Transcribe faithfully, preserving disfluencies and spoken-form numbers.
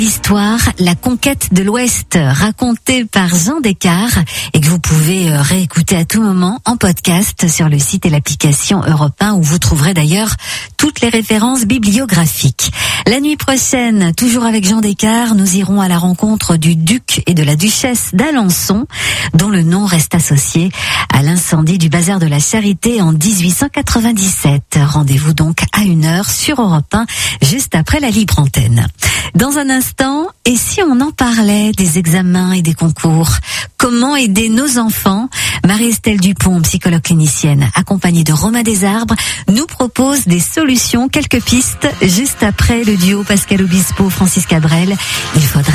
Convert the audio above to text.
L'histoire, la conquête de l'Ouest, racontée par Jean Descartes et que vous pouvez réécouter à tout moment en podcast sur le site et l'application Europe un où vous trouverez d'ailleurs toutes les références bibliographiques. La nuit prochaine, toujours avec Jean Descartes, nous irons à la rencontre du duc et de la duchesse d'Alençon, dont le nom reste associé à l'incendie du bazar de la Charité en dix-huit cent quatre-vingt-dix-sept. Rendez-vous donc à une heure sur Europe un, juste après la libre antenne. Dans un instant, et si on en parlait des examens et des concours? Comment aider nos enfants? Marie-Estelle Dupont, psychologue clinicienne, accompagnée de Romain Desarbres, nous propose des solutions, quelques pistes, juste après le duo Pascal Obispo-Francis Cabrel. Il faudra